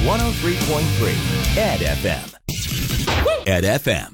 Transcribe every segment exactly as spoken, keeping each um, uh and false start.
one oh three point three Ed F M. Ed F M.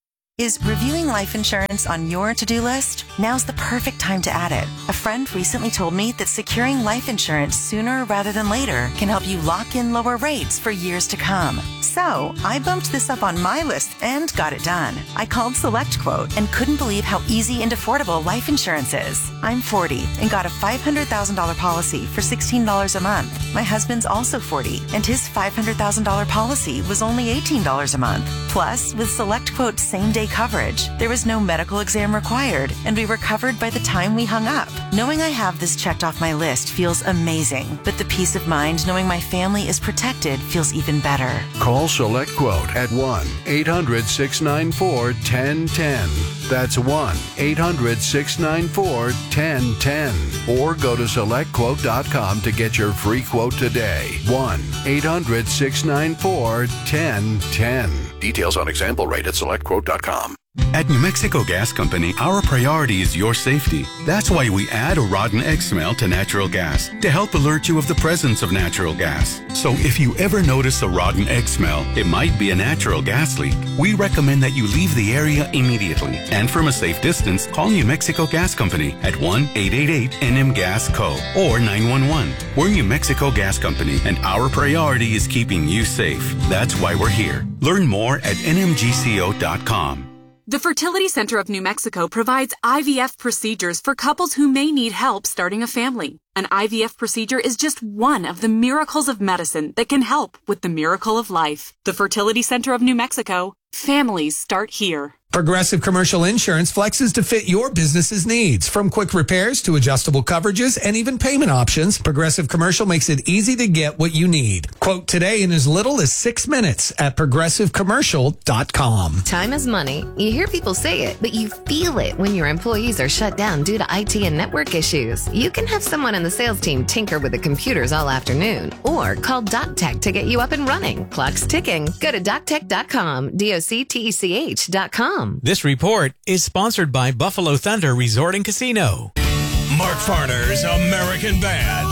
Is reviewing life insurance on your to-do list? Now's the perfect time to add it. A friend recently told me that securing life insurance sooner rather than later can help you lock in lower rates for years to come. So I bumped this up on my list and got it done. I called SelectQuote and couldn't believe how easy and affordable life insurance is. I'm forty and got a five hundred thousand dollars policy for sixteen dollars a month. My husband's also forty and his five hundred thousand dollars policy was only eighteen dollars a month. Plus, with SelectQuote's same-day coverage, there was no medical exam required, and we were covered by the time we hung up. Knowing I have this checked off my list feels amazing, but the peace of mind knowing my family is protected feels even better. Call SelectQuote at one eight hundred six nine four one zero one zero. That's one eight hundred six nine four one zero one zero. Or go to select quote dot com to get your free quote today. one eight hundred six nine four one zero one zero. Details on example rate at select quote dot com. At New Mexico Gas Company, our priority is your safety. That's why we add a rotten egg smell to natural gas to help alert you of the presence of natural gas. So if you ever notice a rotten egg smell, it might be a natural gas leak. We recommend that you leave the area immediately. And from a safe distance, call New Mexico Gas Company at one eight eight eight N M Gas Co. or nine one one. We're New Mexico Gas Company, and our priority is keeping you safe. That's why we're here. Learn more at N M G C O dot com. The Fertility Center of New Mexico provides I V F procedures for couples who may need help starting a family. An I V F procedure is just one of the miracles of medicine that can help with the miracle of life. The Fertility Center of New Mexico. Families start here. Progressive Commercial Insurance flexes to fit your business's needs. From quick repairs to adjustable coverages and even payment options, Progressive Commercial makes it easy to get what you need. Quote today in as little as six minutes at progressive commercial dot com. Time is money. You hear people say it, but you feel it when your employees are shut down due to I T and network issues. You can have someone in the sales team tinker with the computers all afternoon, or call DocTech to get you up and running. Clock's ticking. Go to doc tech dot com, D O C T E C H dot com. This report is sponsored by Buffalo Thunder Resort and Casino. Mark Farner's American Band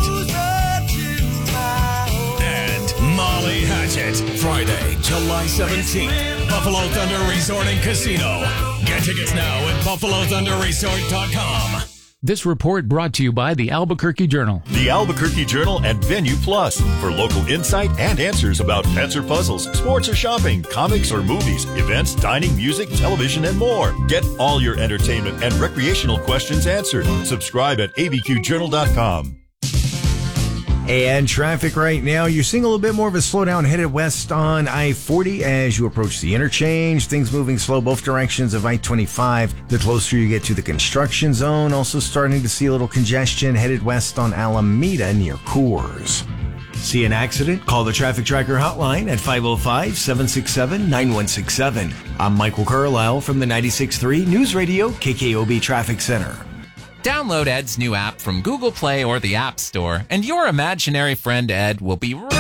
and Molly Hatchet. Friday, July seventeenth, Buffalo Thunder Resort and Casino. Get tickets now at buffalo thunder resort dot com. This report brought to you by the Albuquerque Journal. The Albuquerque Journal and Venue Plus for local insight and answers about pets or puzzles, sports or shopping, comics or movies, events, dining, music, television, and more. Get all your entertainment and recreational questions answered. Subscribe at a b q journal dot com. And traffic right now, you're seeing a little bit more of a slowdown headed west on I forty as you approach the interchange. Things moving slow both directions of I twenty-five. The closer you get to the construction zone, also starting to see a little congestion headed west on Alameda near Coors. See an accident? Call the Traffic Tracker hotline at five oh five, seven six seven, nine one six seven. I'm Michael Carlisle from the ninety-six point three News Radio K K O B Traffic Center. Download Ed's new app from Google Play or the App Store, and your imaginary friend Ed will be right